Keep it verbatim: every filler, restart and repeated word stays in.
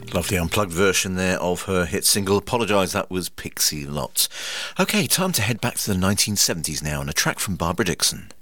Lovely unplugged version there of her hit single Apologise. That was Pixie Lott. OK, time to head back to the nineteen seventies now and a track from Barbara Dickson.